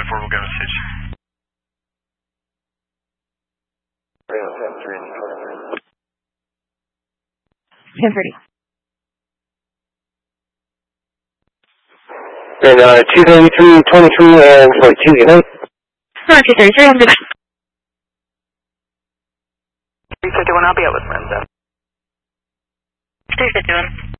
5-4, we'll get a message. 10:30. And 233, 23, and 42, good night. 233, I'm good. 351, I'll be out with Lorenzo. 351.